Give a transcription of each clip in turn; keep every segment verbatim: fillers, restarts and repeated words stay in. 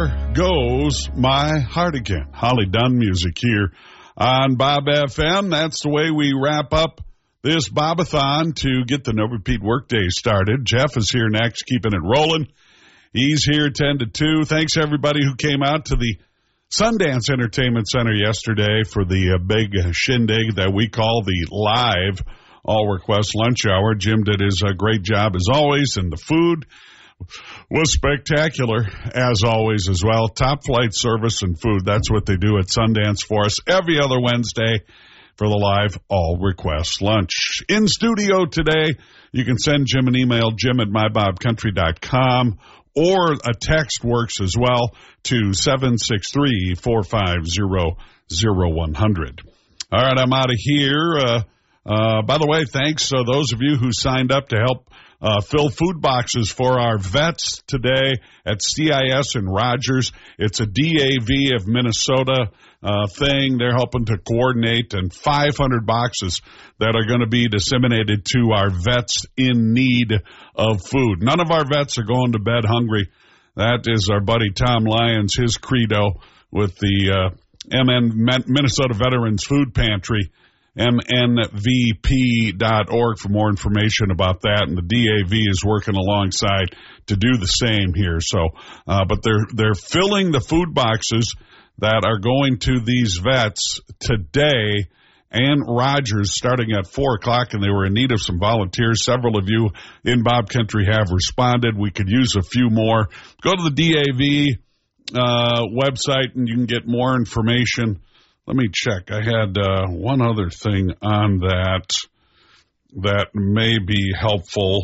Goes My Heart Again. Holly Dunn music here on Bob F M. That's the way we wrap up this Bobathon to get the No Repeat Workday started. Jeff is here next, keeping it rolling. He's here ten to two. Thanks, everybody who came out to the Sundance Entertainment Center yesterday for the uh, big shindig that we call the live all-request lunch hour. Jim did his uh, great job, as always, and the food was spectacular, as always, as well. Top flight service and food. That's what they do at Sundance for us every other Wednesday for the live all-request lunch. In studio today, you can send Jim an email, jim at my bob country dot com, or a text works as well to seven six three, four five zero, zero one zero zero. All right, I'm out of here. Uh, uh, by the way, thanks uh, those of you who signed up to help Uh, fill food boxes for our vets today at C I S in Rogers. It's a D A V of Minnesota uh, thing. They're helping to coordinate, and five hundred boxes that are going to be disseminated to our vets in need of food. None of our vets are going to bed hungry. That is our buddy Tom Lyons, his credo with the uh, M N Minnesota Veterans Food Pantry. M N V P dot org for more information about that, and the D A V is working alongside to do the same here. So, uh, but they're they're filling the food boxes that are going to these vets today and Rogers starting at four o'clock, and they were in need of some volunteers. Several of you in Bob Country have responded. We could use a few more. Go to the D A V uh, website, and you can get more information. Let me check. I had uh, one other thing on that that may be helpful.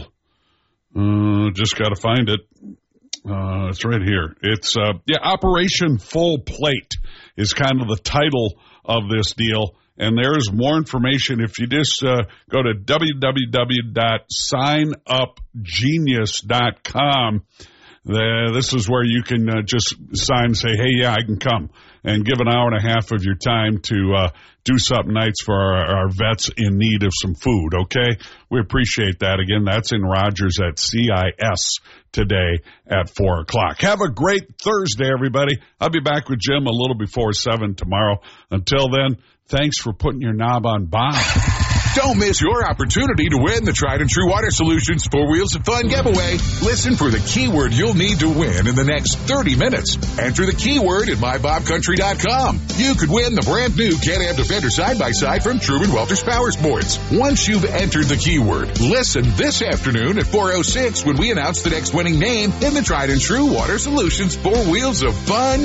Uh, just got to find it. Uh, it's right here. It's, uh, yeah, Operation Full Plate is kind of the title of this deal. And there's more information if you just uh, go to w w w dot sign up genius dot com. The, this is where you can uh, just sign and say, hey, yeah, I can come, and give an hour and a half of your time to uh, do something nice for our, our vets in need of some food, okay? We appreciate that. Again, that's in Rogers at C I S today at four o'clock. Have a great Thursday, everybody. I'll be back with Jim a little before seven tomorrow. Until then, thanks for putting your knob on Bob. Don't miss your opportunity to win the Tried and True Water Solutions Four Wheels of Fun giveaway. Listen for the keyword you'll need to win in the next thirty minutes. Enter the keyword at my bob country dot com. You could win the brand new Can-Am Defender side-by-side from Truman Welters Power Sports. Once you've entered the keyword, listen this afternoon at four oh six when we announce the next winning name in the Tried and True Water Solutions Four Wheels of Fun